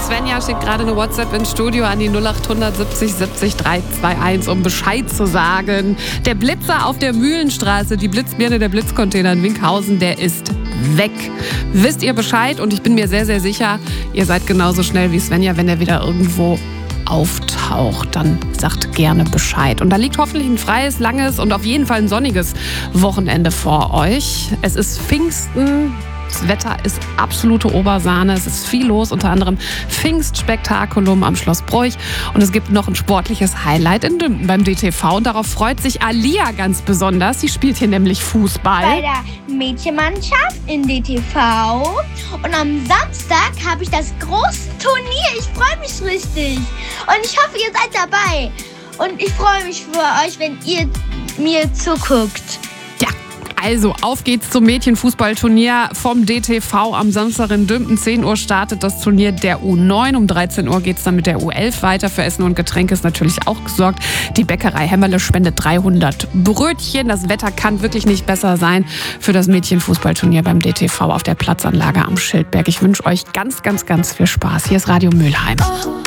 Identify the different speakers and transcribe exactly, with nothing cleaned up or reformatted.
Speaker 1: Svenja schickt gerade eine WhatsApp ins Studio an die null acht siebzig siebzig drei zwei eins, um Bescheid zu sagen. Der Blitzer auf der Mühlenstraße, die Blitzbirne, der Blitzcontainer in Winkhausen, der ist weg. Wisst ihr Bescheid? Und ich bin mir sehr, sehr sicher, ihr seid genauso schnell wie Svenja, wenn er wieder irgendwo auftaucht, dann sagt gerne Bescheid. Und da liegt hoffentlich ein freies, langes und auf jeden Fall ein sonniges Wochenende vor euch. Es ist Pfingsten. Das Wetter ist absolute Obersahne. Es ist viel los, unter anderem Pfingstspektakulum am Schloss Broich. Und es gibt noch ein sportliches Highlight in Dünden beim D T V. Und darauf freut sich Alia ganz besonders. Sie spielt hier nämlich Fußball.
Speaker 2: Bei der Mädchenmannschaft in D T V. Und am Samstag habe ich das große Turnier. Ich freue mich richtig. Und ich hoffe, ihr seid dabei. Und ich freue mich für euch, wenn ihr mir zuguckt.
Speaker 1: Also, auf geht's zum Mädchenfußballturnier vom D T V am Samstag in Dünden. zehn Uhr startet das Turnier der U neun. Um dreizehn Uhr geht's dann mit der U elf weiter. Für Essen und Getränke ist natürlich auch gesorgt. Die Bäckerei Hämmerle spendet dreihundert Brötchen. Das Wetter kann wirklich nicht besser sein für das Mädchenfußballturnier beim D T V auf der Platzanlage am Schildberg. Ich wünsche euch ganz, ganz, ganz viel Spaß. Hier ist Radio Mülheim.